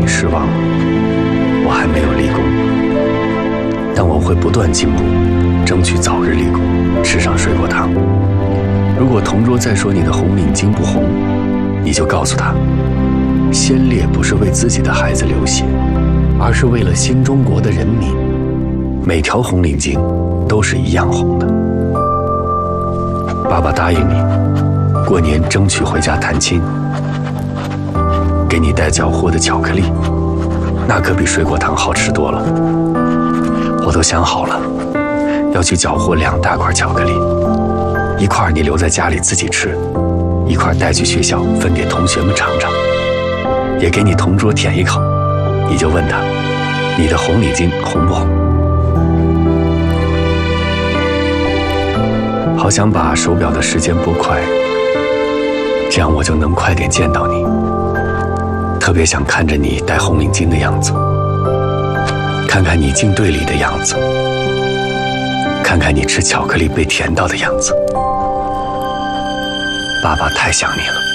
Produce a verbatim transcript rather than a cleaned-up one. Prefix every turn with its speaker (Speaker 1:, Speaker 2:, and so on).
Speaker 1: 你失望了。我还没有立功，但我会不断进步，争取早日立功，吃上水果糖。如果同桌再说你的红领巾不红，你就告诉他，先烈不是为自己的孩子流血，而是为了新中国的人民。每条红领巾都是一样红的。爸爸答应你，过年争取回家探亲，给你带缴获的巧克力，那可比水果糖好吃多了。我都想好了，要去缴获两大块巧克力，一块你留在家里自己吃，一块带去学校分给同学们尝尝，也给你同桌舔一口。你就问他，你的红领巾红不红？好想把手表的时间拨快，这样我就能快点见到你。特别想看着你戴红领巾的样子，看看你进队里的样子，看看你吃巧克力被甜到的样子。爸爸太想你了。